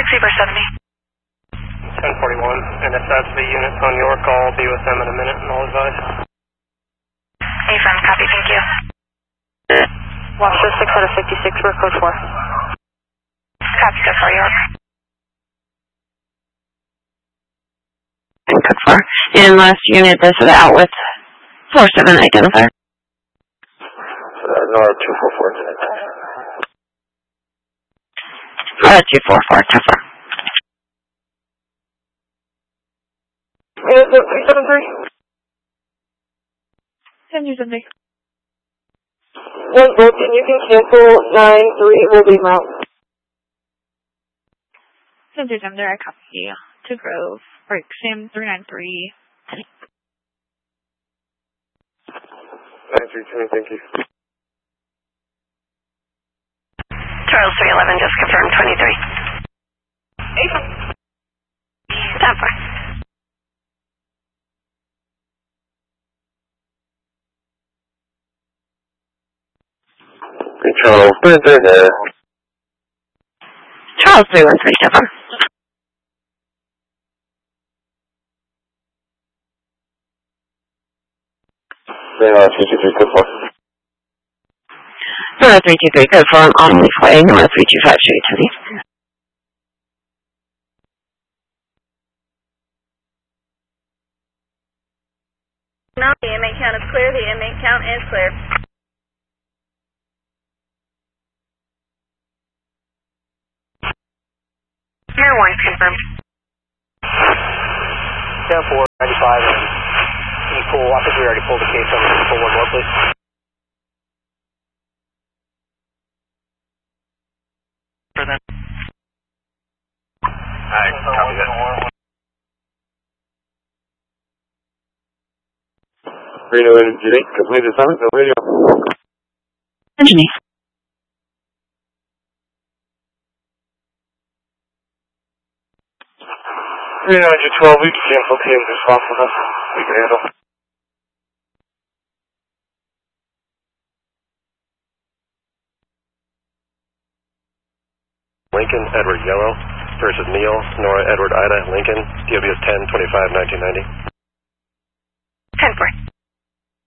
70. 1041, and if that's the unit on your call, I'll be with them in a minute and I'll advise. Affirm, copy, thank you. Washer 6 out of 56, we're code 4. Copy, code 4, you're Code 4. And last unit is out with 47 identifier. Nora 244 tonight. 244, tougher. 373. 10-70. One broken, you can cancel 9-3, will be mount. 10-70, I copy. To Grove, break, Sam 393. 932, thank you. Charles 311, just confirmed 23. Tougher. Charles 313. Charles 313, tougher. 323, code 4. 323, code 4, I'm on the way, 325, straight to me. No, the inmate count is clear. The inmate count is clear. Air warnings confirmed. 10-4, 95, can you pull, I think we already pulled the case on, can you pull one more, please? For them. Alright, copy that. Radio Energy, complete assignment, no radio. Engineer. 312, we can cancel teams responsible. We can handle. Lincoln, Edward Yellow versus Neil, Nora, Edward, Ida, Lincoln, DOB is 10-25-1990.